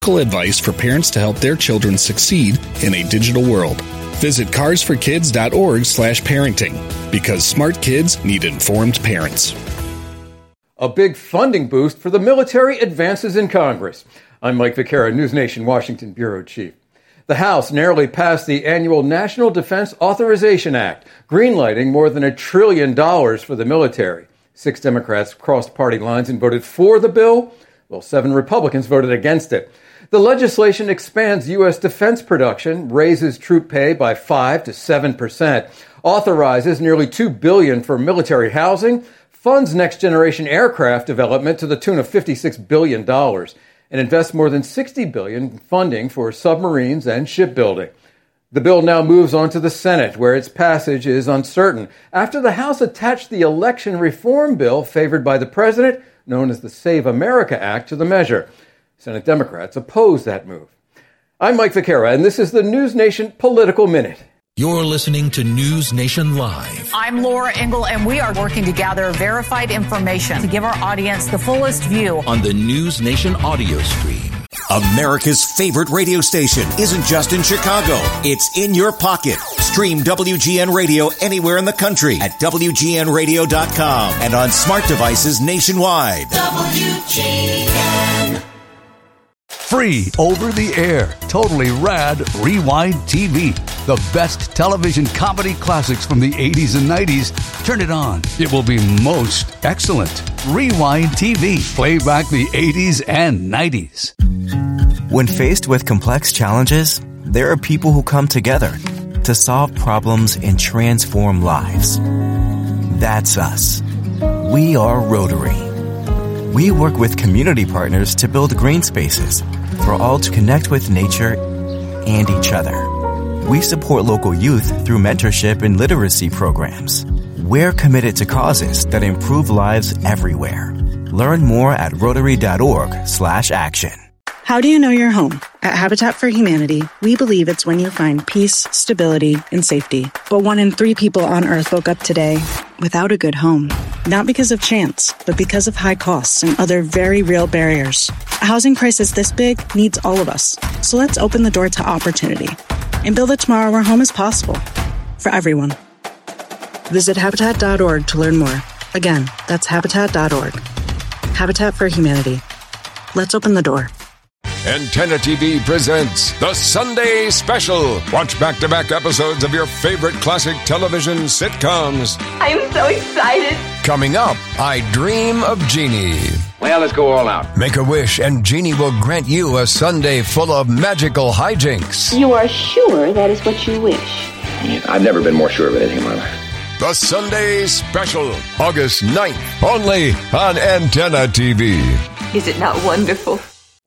practical advice for parents to help their children succeed in a digital world. Visit carsforkids.org/parenting, because smart kids need informed parents. A big funding boost for the military advances in Congress. I'm Mike Vaquera, News Nation Washington Bureau Chief. The House narrowly passed the annual National Defense Authorization Act, greenlighting more than $1 trillion for the military. 6 Democrats crossed party lines and voted for the bill, while 7 Republicans voted against it. The legislation expands U.S. defense production, raises troop pay by 5 to 7%, authorizes nearly $2 billion for military housing, funds next-generation aircraft development to the tune of $56 billion, and invests more than $60 billion in funding for submarines and shipbuilding. The bill now moves on to the Senate, where its passage is uncertain, after the House attached the election reform bill favored by the president, known as the Save America Act, to the measure. Senate Democrats oppose that move. I'm Mike Vaquera, and this is the News Nation Political Minute. You're listening to News Nation Live. I'm Laura Engel, and we are working to gather verified information to give our audience the fullest view on the News Nation audio stream. America's favorite radio station isn't just in Chicago. It's in your pocket. Stream WGN Radio anywhere in the country at WGNradio.com and on smart devices nationwide. WGN. Free over the air, totally rad Rewind TV. The best television comedy classics from the 80s and 90s. Turn it on. It will be most excellent. Rewind TV. Play back the 80s and 90s. When faced with complex challenges, there are people who come together to solve problems and transform lives. That's us. We are Rotary. We work with community partners to build green spaces for all to connect with nature and each other. We support local youth through mentorship and literacy programs. We're committed to causes that improve lives everywhere. Learn more at Rotary.org/action. How do you know you're home? At Habitat for Humanity, we believe it's when you find peace, stability, and safety. But 1 in 3 people on Earth woke up today without a good home. Not because of chance, but because of high costs and other very real barriers. A housing crisis this big needs all of us. So let's open the door to opportunity and build a tomorrow where home is possible for everyone. Visit Habitat.org to learn more. Again, that's Habitat.org. Habitat for Humanity. Let's open the door. Antenna TV presents The Sunday Special. Watch back-to-back episodes of your favorite classic television sitcoms. I'm so excited. Coming up, I Dream of Jeannie. Well, let's go all out. Make a wish and Jeannie will grant you a Sunday full of magical hijinks. You are sure that is what you wish? I've never been more sure of anything in my life. The Sunday Special, August 9th, only on Antenna TV. Is it not wonderful?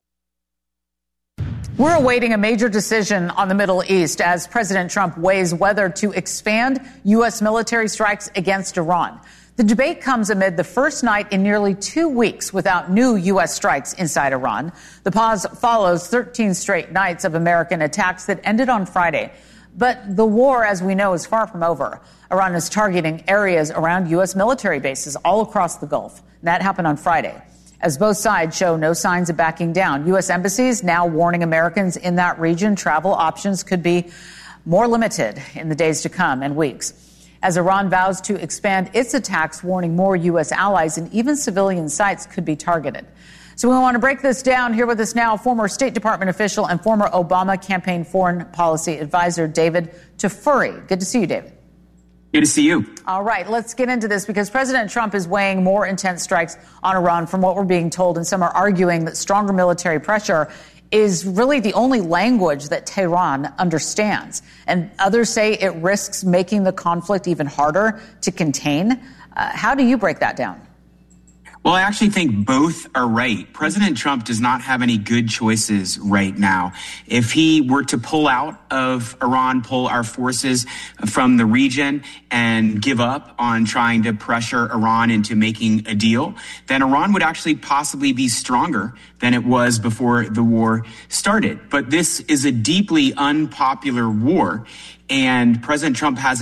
We're awaiting a major decision on the Middle East as President Trump weighs whether to expand U.S. military strikes against Iran. The debate comes amid the first night in nearly 2 weeks without new U.S. strikes inside Iran. The pause follows 13 straight nights of American attacks that ended on Friday. But the war, as we know, is far from over. Iran is targeting areas around U.S. military bases all across the Gulf. That happened on Friday. As both sides show no signs of backing down, U.S. embassies now warning Americans in that region travel options could be more limited in the days to come and weeks. As Iran vows to expand its attacks, warning more U.S. allies and even civilian sites could be targeted. So we want to break this down. Here with us now, former State Department official and former Obama campaign foreign policy advisor, David Tafuri. Good to see you, David. Good to see you. All right, let's get into this because President Trump is weighing more intense strikes on Iran from what we're being told, and some are arguing that stronger military pressure is really the only language that Tehran understands. And others say it risks making the conflict even harder to contain. How do you break that down? Well, I actually think both are right. President Trump does not have any good choices right now. If he were to pull out of Iran, pull our forces from the region and give up on trying to pressure Iran into making a deal, then Iran would actually possibly be stronger than it was before the war started. But this is a deeply unpopular war, and President Trump hasn't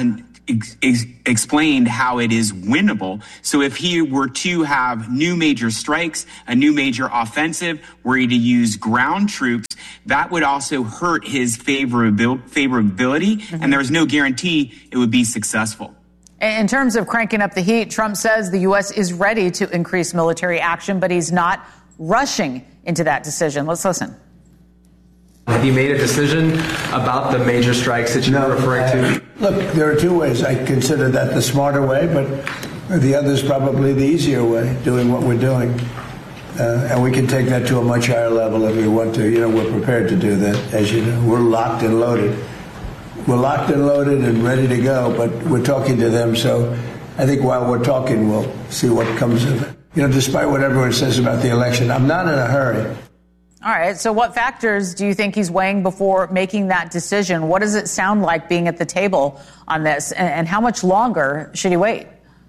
explained how it is winnable. So if he were to have new major strikes, a new major offensive, were he to use ground troops, that would also hurt his favorability, and there's no guarantee it would be successful. In terms of cranking up the heat, Trump says the U.S. is ready to increase military action, but he's not rushing into that decision. Let's listen. Have you made a decision about the major strikes that you're referring to? Look, there are two ways. I consider that the smarter way, but the other is probably the easier way, doing what we're doing. And we can take that to a much higher level if we want to. You know, we're prepared to do that, as you know. We're locked and loaded. We're locked and loaded and ready to go, but we're talking to them. So I think while we're talking, we'll see what comes of it. You know, despite what everyone says about the election, I'm not in a hurry. All right. So what factors do you think he's weighing before making that decision? What does it sound like being at the table on this? And how much longer should he wait?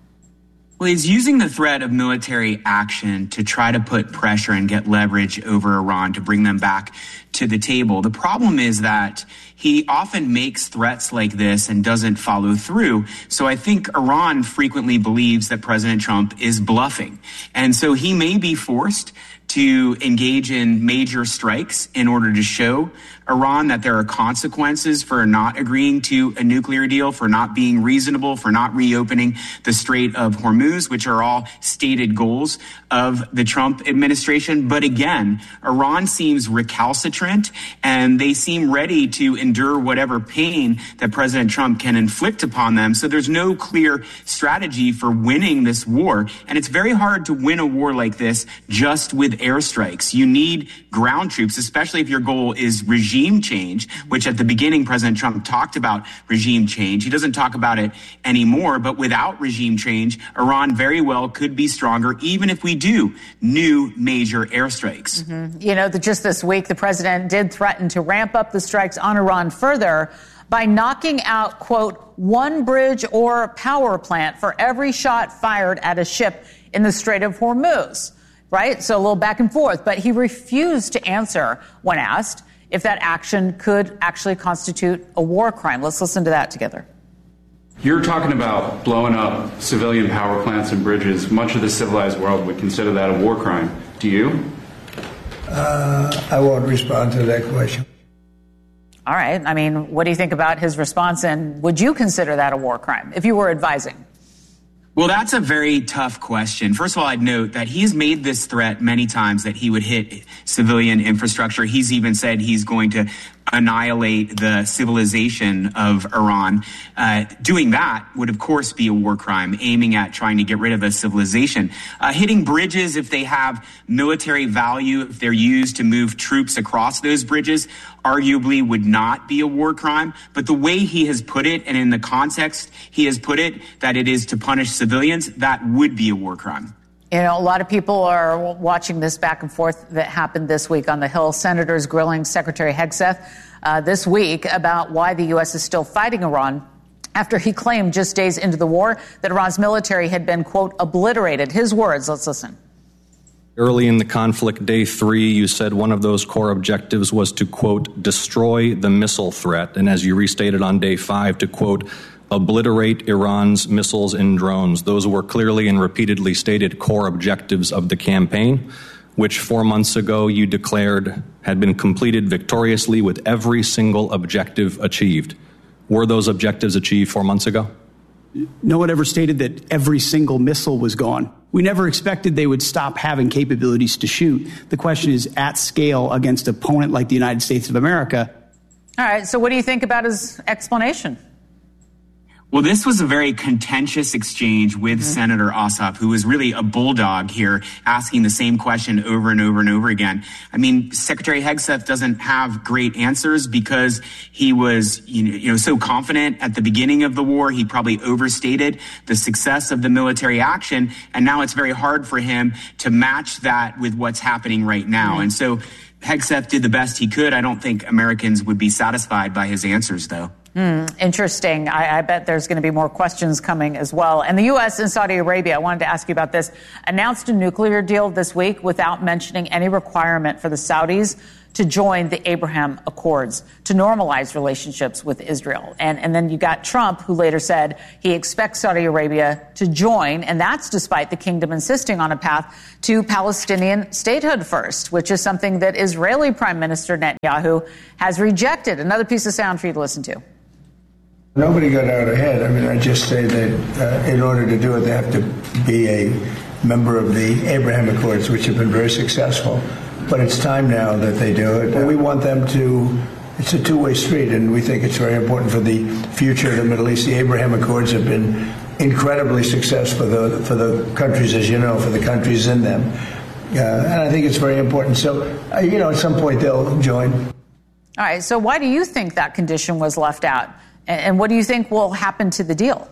Well, he's using the threat of military action to try to put pressure and get leverage over Iran to bring them back to the table. The problem is that he often makes threats like this and doesn't follow through. So I think Iran frequently believes that President Trump is bluffing. And so he may be forced to engage in major strikes in order to show Iran that there are consequences for not agreeing to a nuclear deal, for not being reasonable, for not reopening the Strait of Hormuz, which are all stated goals of the Trump administration. But again, Iran seems recalcitrant, and they seem ready to endure whatever pain that President Trump can inflict upon them. So there's no clear strategy for winning this war. And it's very hard to win a war like this just with airstrikes. You need ground troops, especially if your goal is regime change, which at the beginning President Trump talked about regime change. He doesn't talk about it anymore, but without regime change, Iran very well could be stronger, even if we do new major airstrikes. You know, just this week, the president did threaten to ramp up the strikes on Iran further by knocking out, quote, one bridge or power plant for every shot fired at a ship in the Strait of Hormuz. Right? So a little back and forth. But he refused to answer when asked if that action could actually constitute a war crime. Let's listen to that together. You're talking about blowing up civilian power plants and bridges. Much of the civilized world would consider that a war crime. Do you? I won't respond to that question. All right. I mean, what do you think about his response? And would you consider that a war crime if you were advising? Well, that's a very tough question. First of all, I'd note that he's made this threat many times that he would hit civilian infrastructure. He's even said he's going to annihilate the civilization of Iran. Doing that would, of course, be a war crime, aiming at trying to get rid of a civilization. Hitting bridges, if they have military value, if they're used to move troops across those bridges, arguably would not be a war crime. But the way he has put it, and in the context he has put it, that it is to punish civilians, that would be a war crime. You know, a lot of people are watching this back and forth that happened this week on the Hill. Senators grilling Secretary Hegseth this week about why the U.S. is still fighting Iran after he claimed just days into the war that Iran's military had been, quote, obliterated. His words, let's listen. Early in the conflict, day 3, you said one of those core objectives was to, quote, destroy the missile threat. And as you restated on day 5, to, quote, obliterate Iran's missiles and drones. Those were clearly and repeatedly stated core objectives of the campaign, which 4 months ago you declared had been completed victoriously with every single objective achieved. Were those objectives achieved 4 months ago? No one ever stated that every single missile was gone. We never expected they would stop having capabilities to shoot. The question is at scale against an opponent like the United States of America. All right. So what do you think about his explanation? Well, this was a very contentious exchange with Senator Ossoff, who was really a bulldog here, asking the same question over and over and over again. I mean, Secretary Hegseth doesn't have great answers because he was, so confident at the beginning of the war. He probably overstated the success of the military action, and now it's very hard for him to match that with what's happening right now. And so Hegseth did the best he could. I don't think Americans would be satisfied by his answers, though. Interesting. I bet there's going to be more questions coming as well. And the U.S. and Saudi Arabia, I wanted to ask you about this, announced a nuclear deal this week without mentioning any requirement for the Saudis to join the Abraham Accords to normalize relationships with Israel. And then you got Trump, who later said he expects Saudi Arabia to join, and that's despite the kingdom insisting on a path to Palestinian statehood first, which is something that Israeli Prime Minister Netanyahu has rejected. Another piece of sound for you to listen to. Nobody got out ahead. I mean, I just say that in order to do it, they have to be a member of the Abraham Accords, which have been very successful. But it's time now that they do it. And we want them to, it's a two-way street, and we think it's very important for the future of the Middle East. The Abraham Accords have been incredibly successful for the countries, as you know, for the countries in them. And I think it's very important. So, at some point they'll join. All right. So why do you think that condition was left out? And what do you think will happen to the deal?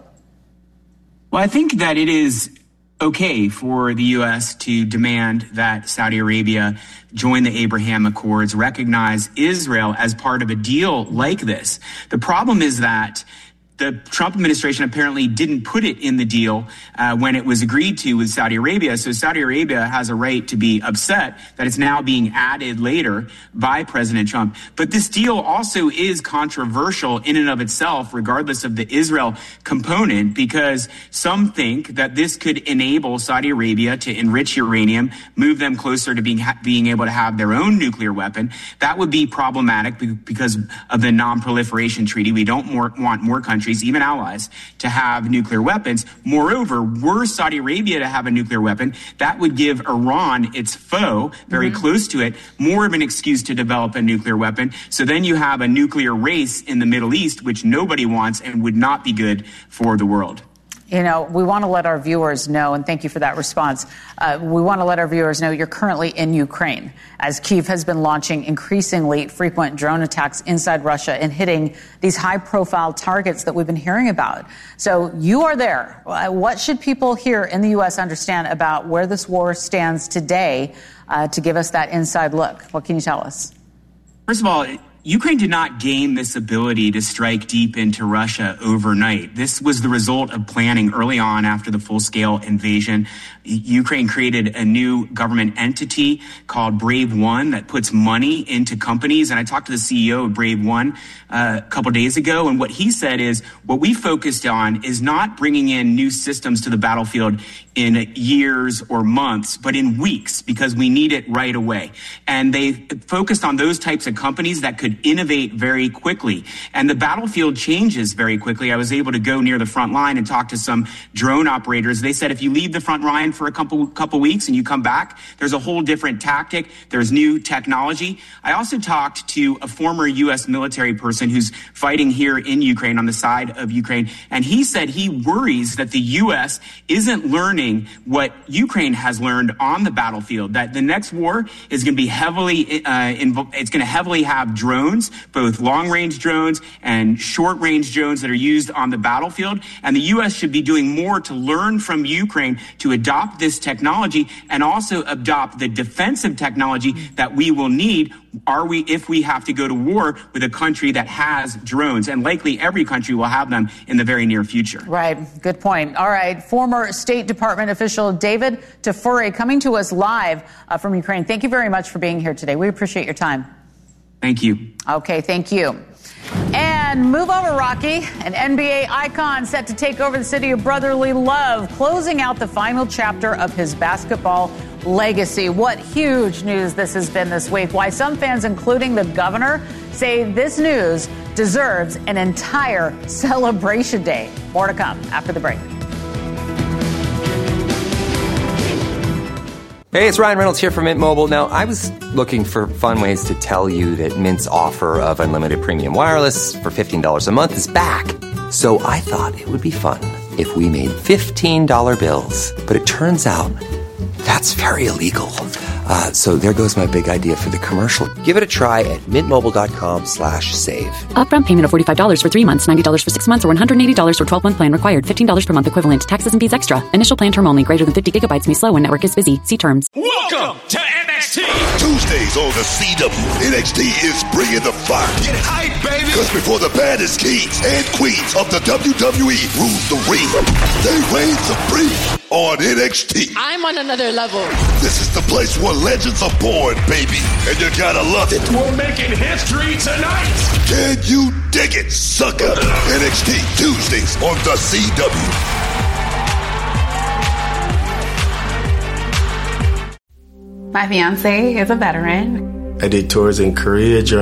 Well, I think that it is okay for the U.S. to demand that Saudi Arabia join the Abraham Accords, recognize Israel as part of a deal like this. The problem is that the Trump administration apparently didn't put it in the deal when it was agreed to with Saudi Arabia. So Saudi Arabia has a right to be upset that it's now being added later by President Trump. But this deal also is controversial in and of itself, regardless of the Israel component, because some think that this could enable Saudi Arabia to enrich uranium, move them closer to being able to have their own nuclear weapon. That would be problematic because of the non-proliferation treaty. We don't want more countries, even allies, to have nuclear weapons. Moreover, were Saudi Arabia to have a nuclear weapon, that would give Iran, its foe, very close to it, more of an excuse to develop a nuclear weapon. So then you have a nuclear race in the Middle East, which nobody wants and would not be good for the world. We want to let our viewers know, and thank you for that response. We want to let our viewers know you're currently in Ukraine, as Kyiv has been launching increasingly frequent drone attacks inside Russia and hitting these high-profile targets that we've been hearing about. So you are there. What should people here in the U.S. understand about where this war stands today to give us that inside look? What can you tell us? First of all, Ukraine did not gain this ability to strike deep into Russia overnight. This was the result of planning early on after the full-scale invasion. Ukraine created a new government entity called Brave One that puts money into companies. And I talked to the CEO of Brave One a couple days ago, and what he said is what we focused on is not bringing in new systems to the battlefield in years or months, but in weeks, because we need it right away. And they focused on those types of companies that could innovate very quickly. And the battlefield changes very quickly. I was able to go near the front line and talk to some drone operators. They said if you leave the front line for a couple weeks and you come back, there's a whole different tactic. There's new technology. I also talked to a former U.S. military person who's fighting here in Ukraine on the side of Ukraine. And he said he worries that the U.S. isn't learning what Ukraine has learned on the battlefield, that the next war is going to be it's going to heavily have drones, both long-range drones and short-range drones that are used on the battlefield. And the U.S. should be doing more to learn from Ukraine to adopt this technology and also adopt the defensive technology that we will need if we have to go to war with a country that has drones. And likely every country will have them in the very near future. Right. Good point. All right. Former State Department official David Tafuri coming to us live from Ukraine. Thank you very much for being here today. We appreciate your time. Thank you. Okay, thank you. And move over, Rocky. An NBA icon set to take over the city of brotherly love, closing out the final chapter of his basketball legacy. What huge news this has been this week. Why some fans, including the governor, say this news deserves an entire celebration day. More to come after the break. Hey, it's Ryan Reynolds here from Mint Mobile. Now, I was looking for fun ways to tell you that Mint's offer of unlimited premium wireless for $15 a month is back. So I thought it would be fun if we made $15 bills. But it turns out that's very illegal. So there goes my big idea for the commercial. Give it a try at mintmobile.com/save. Upfront payment of $45 for 3 months, $90 for 6 months, or $180 for 12-month plan required. $15 per month equivalent. Taxes and fees extra. Initial plan term only. Greater than 50 gigabytes may slow when network is busy. See terms. Welcome to NXT. Tuesdays on the CW. NXT is bringing the fire. Get hype, baby. Because before the baddest kings and queens of the WWE rule the ring, they reign supreme. on NXT. I'm on another level. This is the place where legends are born, baby. And you gotta love it. We're making history tonight. Can you dig it, sucker? NXT Tuesdays on the CW. My fiance is a veteran. I did tours in Korea, Germany.